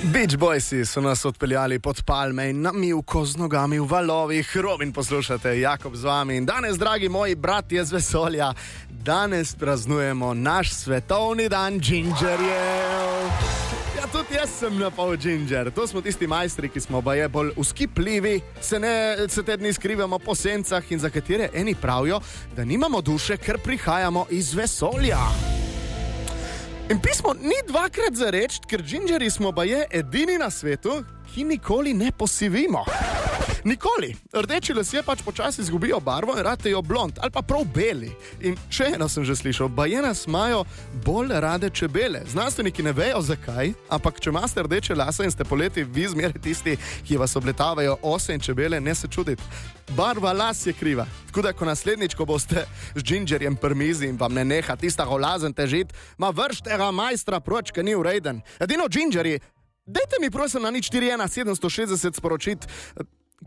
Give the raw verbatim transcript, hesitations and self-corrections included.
Beach Boysi so nas odpeljali pod palme in na mivko z nogami v valovih. Robin, poslušate, Jakob z vami. In danes, dragi moji bratje z vesolja, danes praznujemo naš svetovni dan džingerjev. Ja, tudi jaz sem na pol džinger. To smo tisti majstri, ki smo baje bolj uskipljivi, se, ne, se te dni skrivamo po sencah in za katere eni pravijo, da nimamo duše, ker prihajamo iz vesolja. In pismo ni dvakrat za reč, ker džingerji smo baje edini na svetu, ki nikoli ne posivimo. Nikoli. Rdeči lasje pač počasi izgubijo barvo in ratejo blond ali pa prav beli. In še eno sem že slišal, baje nas imajo bolj rade čebele. Znanstveniki ne vejo zakaj, ampak če imate rdeče lase in ste poleti vi zmeraj tisti, ki vas obletavajo ose in čebele, ne se čuditi. Barva las je kriva. Tako da, ko naslednjič, ko boste z džingerjem pri mizi in vam ne neha tista golazen težit, ma vršte ga majstra proč, ki ni urejden. Edino džingerji, dajte mi prosim na nič štiri ena sedem šestdeset sporočiti,